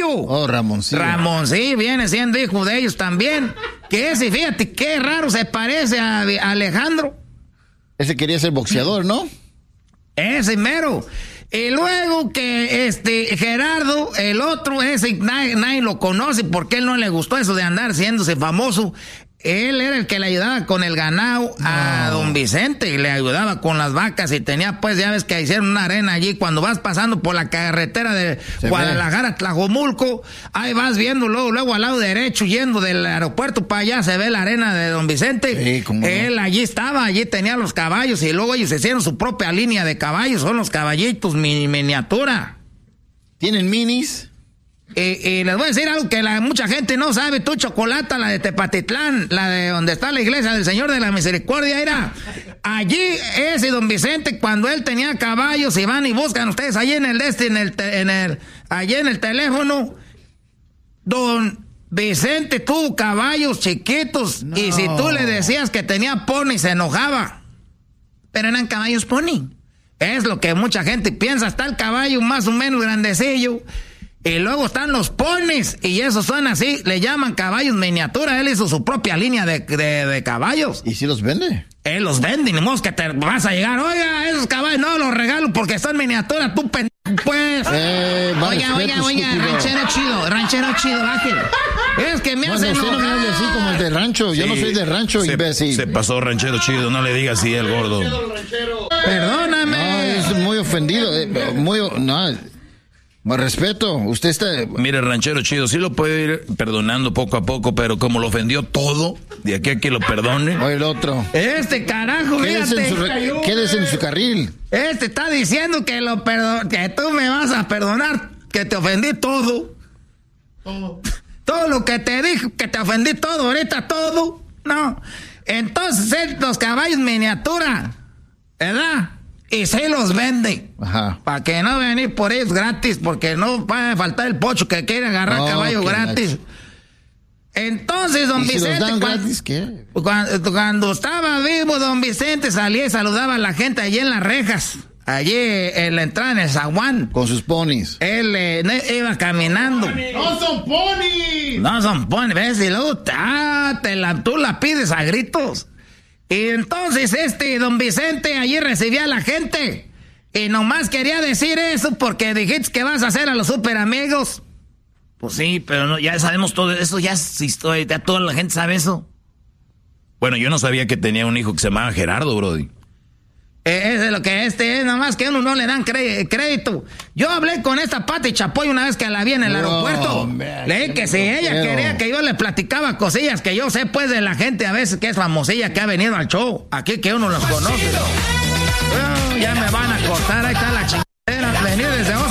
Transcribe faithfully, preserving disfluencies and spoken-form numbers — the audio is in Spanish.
Ramoncillo. Oh, Ramoncillo. Ramoncillo viene siendo hijo de ellos también. Que ese, fíjate, qué raro se parece a, a Alejandro. Ese quería ser boxeador, ¿no? Ese mero. Y luego que este Gerardo, el otro, ese nadie, nadie lo conoce porque él no le gustó eso de andar haciéndose famoso. Él era el que le ayudaba con el ganado no. a don Vicente, y le ayudaba con las vacas, y tenía, pues, ya ves que hicieron una arena allí, cuando vas pasando por la carretera de se Guadalajara a Tlajomulco, ahí vas viendo luego, luego al lado derecho, yendo del aeropuerto para allá, se ve la arena de don Vicente. Sí, ¿cómo no? Él allí estaba, allí tenía los caballos, y luego ellos hicieron su propia línea de caballos, son los caballitos mini, miniatura. ¿Tienen minis? Y, y les voy a decir algo que la, mucha gente no sabe. Tu Chocolata, la de Tepatitlán, la de donde está la iglesia del Señor de la Misericordia, era allí ese don Vicente, cuando él tenía caballos, y van y buscan ustedes allí en el este, en el, en el allí en el teléfono, don Vicente tuvo caballos chiquitos, no. Y si tú le decías que tenía pony, se enojaba, pero eran caballos pony. Es lo que mucha gente piensa. Está el caballo más o menos grandecillo, y luego están los ponis, y esos son así, le llaman caballos miniatura. Él hizo su propia línea de, de, de caballos. ¿Y si los vende? Él los vende, ni modo que te vas a llegar, oiga, esos caballos, no, los regalo porque son miniatura, tú pendejo, pues. Eh, oiga, oiga, oiga, ranchero chido, ranchero chido, bájale. Es que me hace bueno, enojar. usted no me hable así como el de rancho, sí, yo no soy de rancho, se, imbécil. Se pasó ranchero chido, no le digas así al gordo. Perdóname. No, es muy ofendido, eh, muy, no... Más respeto, usted está... Mire, ranchero chido, sí lo puede ir perdonando poco a poco, pero como lo ofendió todo, de aquí a que lo perdone. O el otro. Este carajo, quédese fíjate. En su re... Quédese en su carril. Este está diciendo que lo perdon... que tú me vas a perdonar, que te ofendí todo. Todo. Todo lo que te dije, que te ofendí todo, ahorita todo. No. Entonces, los caballos miniatura, ¿verdad? Y se los vende. Ajá. Para que no venir por ellos gratis, porque no va a faltar el pocho que quiere agarrar oh, caballo gratis. Nacho. Entonces, don ¿Y Vicente. Si los dan cuando, gratis, ¿qué? Cuando, cuando estaba vivo, don Vicente salía y saludaba a la gente allí en las rejas. Allí en la entrada en el zaguán. Con sus ponis. Él eh, iba caminando. ¡No son ponis! No son ponis, ¿ves? Y luego ah, te la, tú la pides a gritos. Y entonces este don Vicente allí recibía a la gente. Y nomás quería decir eso porque dijiste que vas a hacer a los super amigos. Pues sí, pero no, ya sabemos todo eso, ya, ya toda la gente sabe eso. Bueno, yo no sabía que tenía un hijo que se llamaba Gerardo, brody. Eh, es de lo que este es, nomás que a uno no le dan cre- crédito. Yo hablé con esta Pati Chapoy una vez que la vi en el no, aeropuerto. Man, le dije que si ella quiero. quería que yo le platicaba cosillas que yo sé pues de la gente a veces que es famosilla que ha venido al show. Aquí que uno los conoce. Oh, ya me van a cortar, ahí está la chingadera. Venir desde